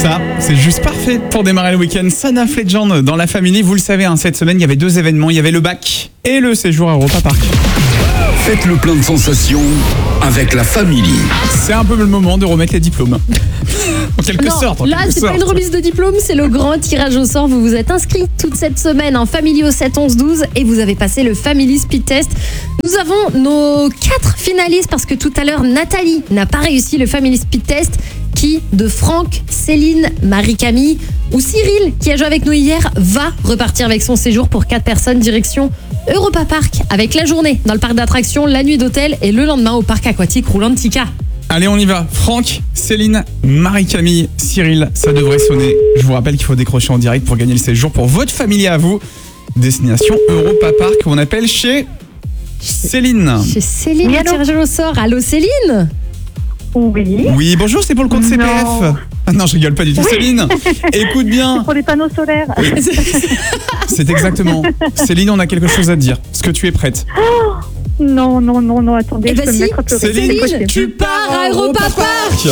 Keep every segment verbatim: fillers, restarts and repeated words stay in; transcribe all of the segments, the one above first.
Ça, c'est juste parfait pour démarrer le week-end. Son of Legend dans la famille. Vous le savez, hein, cette semaine, il y avait deux événements. Il y avait le bac et le séjour à Europa Park. Faites le plein de sensations avec la famille. C'est un peu le moment de remettre les diplômes. En quelque non, sorte. En là, quelque c'est sorte. pas une remise de diplôme, c'est le grand tirage au sort. Vous vous êtes inscrits toute cette semaine en Family au sept onze douze et vous avez passé le Family Speed Test. Nous avons nos quatre finalistes parce que tout à l'heure, Nathalie n'a pas réussi le Family Speed Test. Qui de Franck, Céline, Marie-Camille ou Cyril, qui a joué avec nous hier, va repartir avec son séjour pour quatre personnes direction Europa Park avec la journée dans le parc d'attractions, la nuit d'hôtel et le lendemain au parc aquatique Roulantica. Allez, on y va. Franck, Céline, Marie-Camille, Cyril, ça devrait sonner. Je vous rappelle qu'il faut décrocher en direct pour gagner le séjour pour votre famille à vous. Destination Europa Park, on appelle chez Céline. Chez Céline, Oui, le allô tirage au sort. Allô Céline? Oui. Oui, bonjour, c'est pour le compte C P F. Non. Ah non, je rigole pas du tout. Céline, écoute bien. Pour les panneaux solaires. C'est exactement. Céline, on a quelque chose à te dire. Est-ce que tu es prête? Non, non, non, non, attendez, Eh je ben peux si, me mettre à pleurer. Céline, C'est possible. tu pars à Europa Park.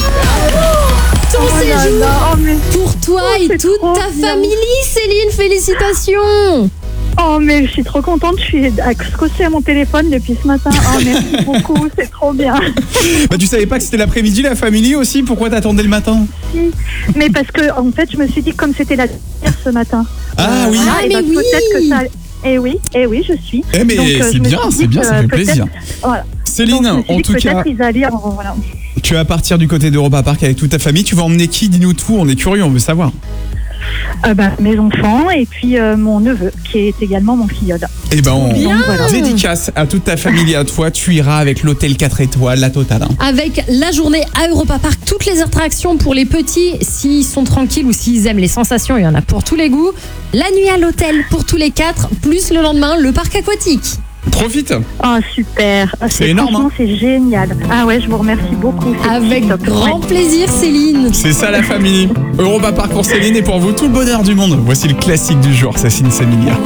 Ton Oh là séjour là, oh, mais, pour toi Oh, et c'est toute trop ta bien. famille, Céline, félicitations. oh, mais je suis trop contente, je suis accrochée à mon téléphone depuis ce matin. Oh, merci beaucoup, c'est trop bien. Bah, tu savais pas que c'était l'après-midi, la famille aussi? Pourquoi t'attendais le matin? Si. Mais parce que, en fait, je me suis dit que comme c'était la dernière ce matin. Ah oui. Ah, et mais ben, oui. peut-être que ça. Eh oui, eh oui, je suis. Eh mais Donc, euh, c'est je me bien, suis dit c'est bien, que, ça fait peut-être- plaisir. Voilà. Céline, Donc, je me suis en dit tout que cas, peut-être ils allaient. en- Voilà. tu vas partir du côté d'Europa Park avec toute ta famille. Tu vas emmener qui? Dis-nous tout, on est curieux, on veut savoir. Euh, bah, mes enfants et puis euh, mon neveu qui est également mon filleul. Eh ben, on Bien. voilà. Dédicace à toute ta famille et à toi. Tu iras avec l'hôtel quatre étoiles, la totale. hein. Avec la journée à Europa Park, toutes les attractions pour les petits, s'ils sont tranquilles ou s'ils aiment les sensations, il y en a pour tous les goûts. La nuit à l'hôtel pour tous les quatre, plus le lendemain, le parc aquatique. Profite. Oh super, Ah, C'est énorme, franchement, c'est génial. Ah ouais, je vous remercie beaucoup. c'est Avec top. grand Ouais. plaisir, Céline. C'est ça la famille. Europa Park pour Céline et pour vous, tout le bonheur du monde. Voici le classique du jour, ça signe Samilia.